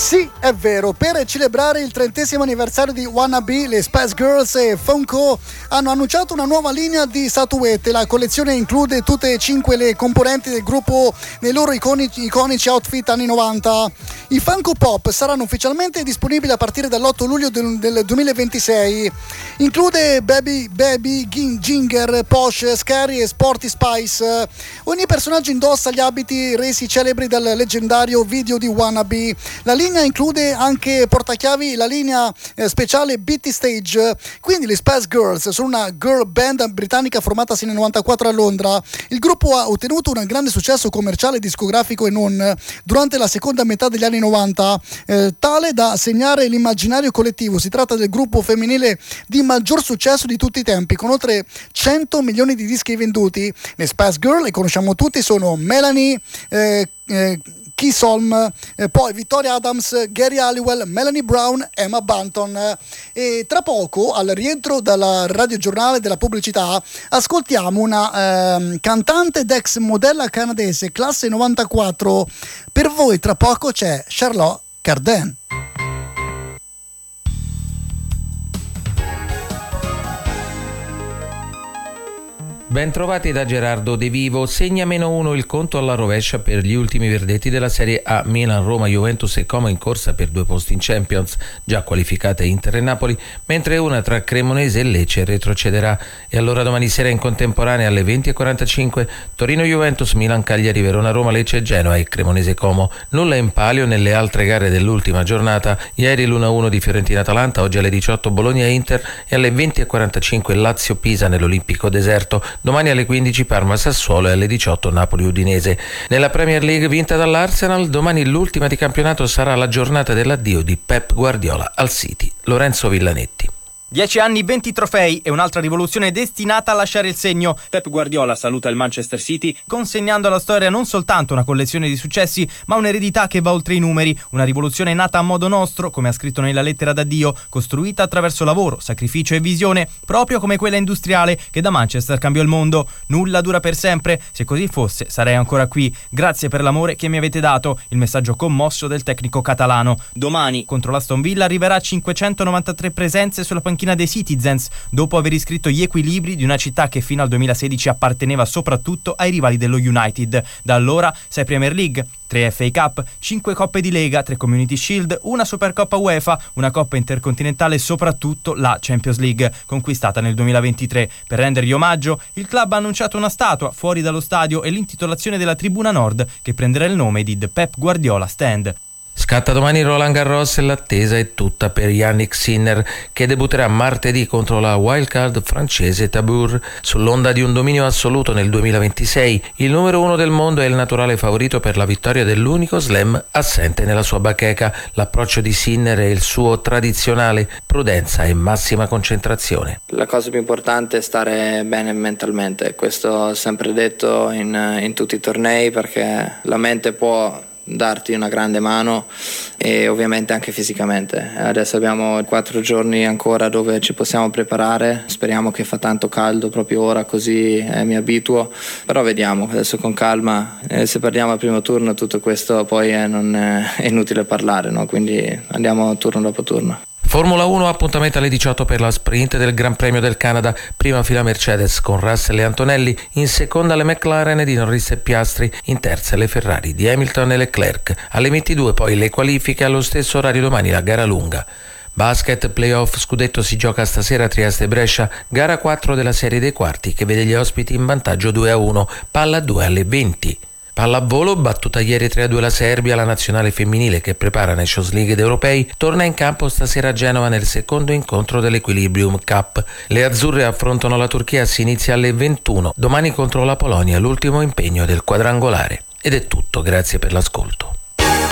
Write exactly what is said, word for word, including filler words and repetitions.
Sì, è vero, per celebrare il trentesimo anniversario di Wannabe, le Spice Girls e Funko hanno annunciato una nuova linea di statuette. La collezione include tutte e cinque le componenti del gruppo nei loro iconici, iconici outfit anni novanta. I Funko Pop saranno ufficialmente disponibili a partire dall'otto luglio del, del duemilaventisei. Include Baby, Baby, Ginger, Posh, Scary e Sporty Spice. Ogni personaggio indossa gli abiti resi celebri dal leggendario video di Wannabe. La linea include anche portachiavi, la linea eh, speciale Beatty Stage. Quindi le Spice Girls sono una girl band britannica formatasi nel novantaquattro a Londra. Il gruppo ha ottenuto un grande successo commerciale, discografico e non durante la seconda metà degli anni novanta, eh, tale da segnare l'immaginario collettivo. Si tratta del gruppo femminile di maggior successo di tutti i tempi, con oltre cento milioni di dischi venduti. Le Spice Girl, le conosciamo tutti, sono Melanie, eh, eh, Keith Holmes, eh, poi Victoria Adams, Gary Halliwell, Melanie Brown, Emma Bunton. E tra poco, al rientro dal radiogiornale della pubblicità, ascoltiamo una eh, cantante ed ex modella canadese, classe novantaquattro. Per voi tra poco c'è Charlotte Cardin. Ben trovati da Gerardo De Vivo. Segna meno uno il conto alla rovescia per gli ultimi verdetti della Serie A. Milan, Roma, Juventus e Como in corsa per due posti in Champions, già qualificate Inter e Napoli, mentre una tra Cremonese e Lecce retrocederà. E allora domani sera in contemporanea alle venti e quarantacinque Torino-Juventus, Milan-Cagliari, Verona-Roma, Lecce e Genoa e Cremonese-Como. Nulla in palio nelle altre gare dell'ultima giornata. Ieri l'uno a uno di Fiorentina-Atalanta, oggi alle diciotto Bologna-Inter e alle venti e quarantacinque Lazio-Pisa nell'Olimpico Deserto. Domani alle quindici Parma-Sassuolo e alle diciotto Napoli-Udinese. Nella Premier League vinta dall'Arsenal, domani l'ultima di campionato sarà la giornata dell'addio di Pep Guardiola al City. Lorenzo Villanetti. dieci anni, venti trofei e un'altra rivoluzione destinata a lasciare il segno. Pep Guardiola saluta il Manchester City consegnando alla storia non soltanto una collezione di successi, ma un'eredità che va oltre i numeri. Una rivoluzione nata a modo nostro, come ha scritto nella lettera d'addio, costruita attraverso lavoro, sacrificio e visione, proprio come quella industriale che da Manchester cambiò il mondo. Nulla dura per sempre. Se così fosse, sarei ancora qui. Grazie per l'amore che mi avete dato. Il messaggio commosso del tecnico catalano. Domani, contro l'Aston Villa, arriverà a cinquecentonovantatré presenze sulla panchina dei Citizens, dopo aver iscritto gli equilibri di una città che fino al duemilasedici apparteneva soprattutto ai rivali dello United. Da allora sei Premier League, tre F A Cup, cinque Coppe di Lega, tre Community Shield, una Supercoppa UEFA, una Coppa Intercontinentale e soprattutto la Champions League, conquistata nel duemilaventitré. Per rendergli omaggio, il club ha annunciato una statua fuori dallo stadio e l'intitolazione della Tribuna Nord, che prenderà il nome di The Pep Guardiola Stand. Scatta domani Roland Garros e l'attesa è tutta per Yannick Sinner, che debutterà martedì contro la wildcard francese Tabur. Sull'onda di un dominio assoluto nel duemilaventisei, il numero uno del mondo è il naturale favorito per la vittoria dell'unico slam assente nella sua bacheca. L'approccio di Sinner è il suo tradizionale: prudenza e massima concentrazione. La cosa più importante è stare bene mentalmente, questo ho sempre detto in, in tutti i tornei, perché la mente può darti una grande mano e ovviamente anche fisicamente. Adesso abbiamo quattro giorni ancora dove ci possiamo preparare, speriamo che fa tanto caldo proprio ora, così eh, mi abituo, però vediamo adesso con calma. Eh, se perdiamo al primo turno tutto questo poi eh, non è, è inutile parlare, no? Quindi andiamo turno dopo turno. Formula uno, appuntamento alle diciotto per la sprint del Gran Premio del Canada. Prima fila Mercedes con Russell e Antonelli, in seconda le McLaren di Norris e Piastri, in terza le Ferrari di Hamilton e Leclerc. Alle ventidue poi le qualifiche, allo stesso orario domani la gara lunga. Basket, playoff, scudetto si gioca stasera a Trieste Brescia, gara quattro della serie dei quarti che vede gli ospiti in vantaggio due a uno, palla due alle venti. Pallavolo, battuta ieri tre a due la Serbia, la nazionale femminile che prepara Nations League ed europei torna in campo stasera a Genova nel secondo incontro dell'Equilibrium Cup. Le azzurre affrontano la Turchia, si inizia alle ventuno, domani contro la Polonia, l'ultimo impegno del quadrangolare. Ed è tutto, grazie per l'ascolto.